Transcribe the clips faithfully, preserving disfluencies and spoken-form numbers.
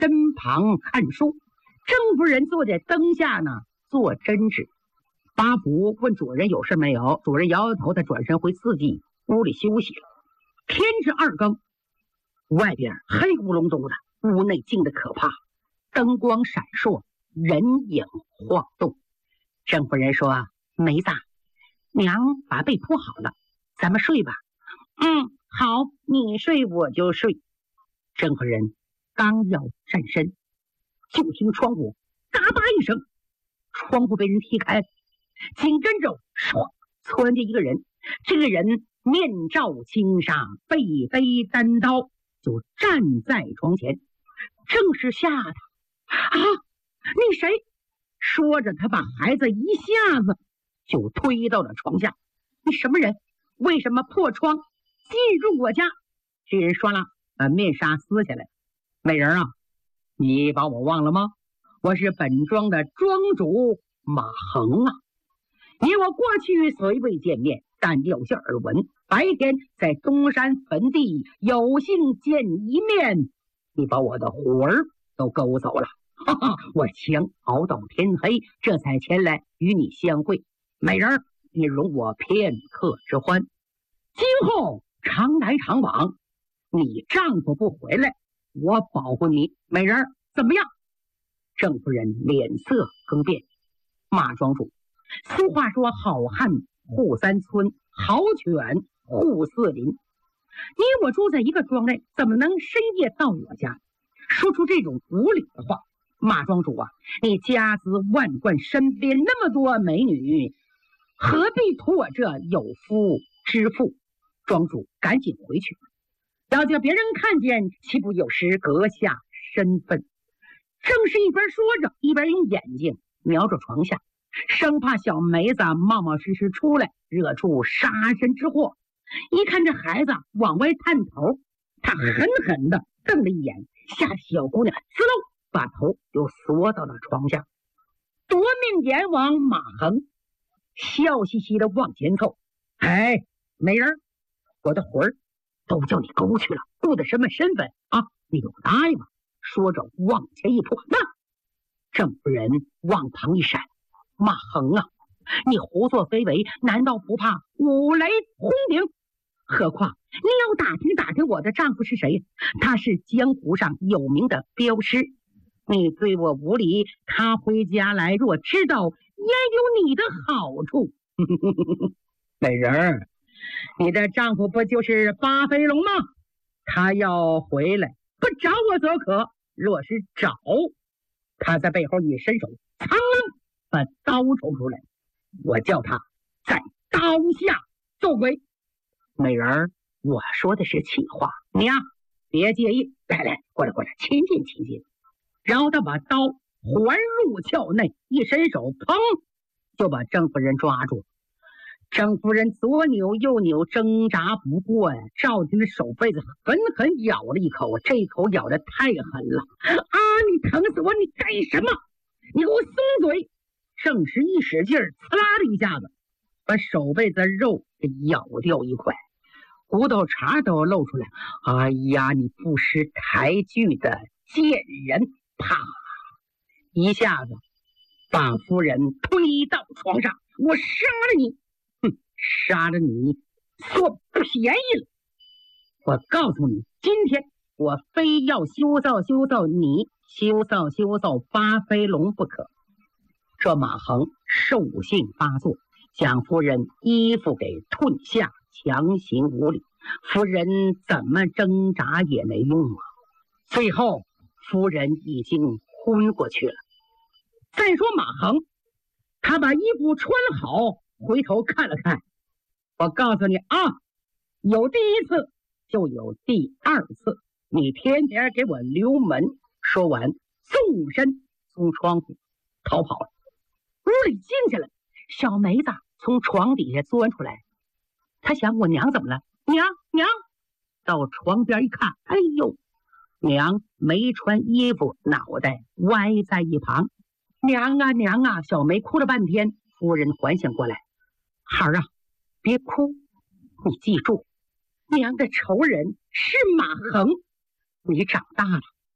灯旁看书。郑夫人坐在灯下呢，做针纸。八福问主人有事没有，主人摇摇头，他转身回自己屋里休息了。天至二更，外边黑咕隆咚的，屋内静得可怕，灯光闪烁，人影晃动。郑夫人说：“梅子，娘把被铺好了，咱们睡吧。”“嗯，好，你睡我就睡。”郑夫人刚要站身，就听窗户嘎巴一声，窗户被人踢开，紧跟着唰窜进一个人。这个人面罩轻纱，背背单刀，就站在床前。正是吓他啊！你谁？说着，他把孩子一下子就推到了床下。你什么人？为什么破窗进入我家？这人说了，把面纱撕下来。美人啊，你把我忘了吗？我是本庄的庄主马恒啊。你我过去虽未见面，但有些耳闻。白天在东山坟地有幸见一面，你把我的魂儿都勾走了。哈哈，我强熬到天黑，这才前来与你相会。美人，你容我片刻之欢，今后常来常往。你丈夫不回来，我保护你。美人怎么样？郑夫人脸色更变。马庄主，俗话说好汉护三村，好犬护四邻。你我住在一个庄内，怎么能深夜到我家说出这种无理的话？马庄主啊，你家资万贯，身边那么多美女，何必图我这有夫之妇？庄主赶紧回去，要叫别人看见，岂不有失阁下身份？正是一边说着，一边用眼睛瞄着床下，生怕小梅子冒冒失失出来，惹出杀身之祸。一看这孩子往外探头，他狠狠地瞪了一眼，吓得小姑娘滋溜把头又缩到了床下。夺命阎王马恒笑嘻嘻的往前凑：“哎，美人，我的魂儿都叫你勾去了，顾的什么身份啊？你有答应吗？”说着往前一扑，那郑夫人往旁一闪：“马恒啊，你胡作非为，难道不怕五雷轰顶？何况你要打听打听我的丈夫是谁？他是江湖上有名的镖师。你对我无礼，他回家来若知道，也有你的好处。美人，你的丈夫不就是巴飞龙吗？他要回来，不找我则可，若是找，他在背后一伸手，苍啷把刀抽出来，我叫他在刀下做鬼。美人，我说的是气话，你呀、啊、别介意。来来，过来过来，亲近亲近。然后他把刀环入鞘内，一伸手，砰，就把郑夫人抓住。郑夫人左扭右扭，挣扎不过呀，赵婷的手背子狠狠咬了一口，这一口咬得太狠了啊！你疼死我！你干什么？你给我松嘴！郑时一使劲儿，呲啦的一下子把手背子肉给咬掉一块，骨头茬都露出来。哎呀，你不识抬举的贱人！啪！一下子把夫人推到床上，我杀了你！哼，杀了你算便宜了！我告诉你，今天我非要羞臊羞臊你，羞臊羞臊巴飞龙不可。这马恒兽性发作，将夫人衣服给褪下，强行无礼。夫人怎么挣扎也没用啊！最后夫人已经昏过去了。再说马恒，他把衣服穿好，回头看了看。我告诉你啊，有第一次就有第二次，你天天给我留门。说完纵身从窗户逃跑了。屋里静下来，小梅子从床底下钻出来，她想我娘怎么了？娘娘到床边一看，哎呦，娘没穿衣服，脑袋歪在一旁。娘啊娘啊，小梅哭了半天。夫人缓醒过来，孩儿啊，别哭，你记住，娘的仇人是马恒。你长大了，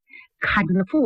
看着那父